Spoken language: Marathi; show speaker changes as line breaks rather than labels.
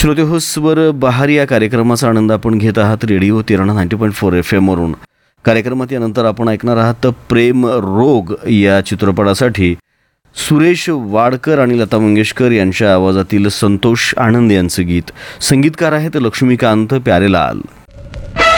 श्रोते हो, स्वर बहार या कार्यक्रमाचा आनंद आपण घेत आहात रेडिओ तिरणा 90.4 FM वरून. कार्यक्रमात यानंतर आपण ऐकणार आहात प्रेम रोग या चित्रपटासाठी सुरेश वाडकर आणि लता मंगेशकर यांच्या आवाजातील संतोष आनंद यांचं गीत. संगीतकार आहेत लक्ष्मीकांत प्यारेलाल.